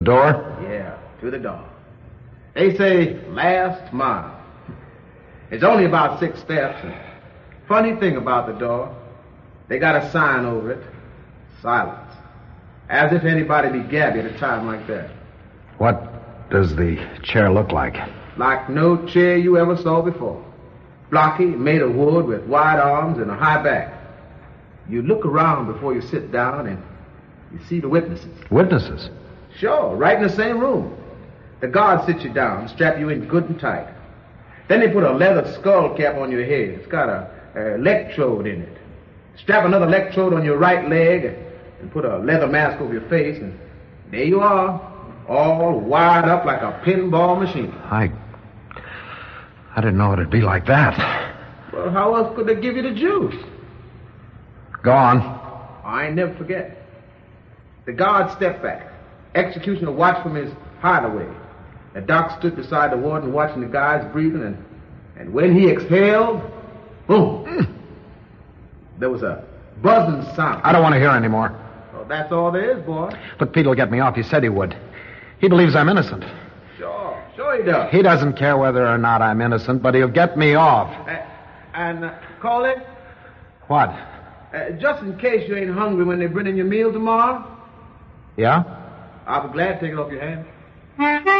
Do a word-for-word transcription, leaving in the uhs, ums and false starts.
Door? Yeah, to the door. They say last mile. It's only about six steps. And funny thing about the door, they got a sign over it. Silence. As if anybody be gabby at a time like that. What does the chair look like? Like no chair you ever saw before. Blocky, made of wood with wide arms and a high back. You look around before you sit down and you see the witnesses. Witnesses? Sure, right in the same room. The guards sit you down, strap you in good and tight. Then they put a leather skull cap on your head. It's got a, a electrode in it. Strap another electrode on your right leg and put a leather mask over your face, and there you are, all wired up like a pinball machine. I... I didn't know it'd be like that. Well, how else could they give you the juice? Go on. I ain't never forget. The guard stepped back. Executioner watched from his hideaway. The doc stood beside the warden watching the guys breathing, and, and when he exhaled, boom. Mm. There was a buzzing sound. I don't want to hear anymore. Well, that's all there is, boy. But Pete'll get me off. He said he would. He believes I'm innocent. Sure, sure he does. He doesn't care whether or not I'm innocent, but he'll get me off. Uh, and, uh, Coley? What? Uh, just in case you ain't hungry when they bring in your meal tomorrow. Yeah? I'll be glad to take it off your hands.